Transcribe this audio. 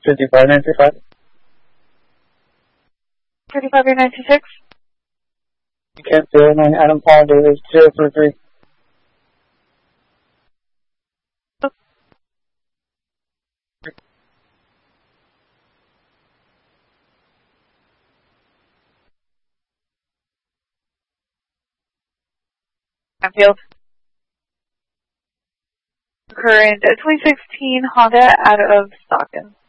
5595. 3596. Camp 09 Adam Paul Davis 033. Field. Current 2016 Honda out of Stockton.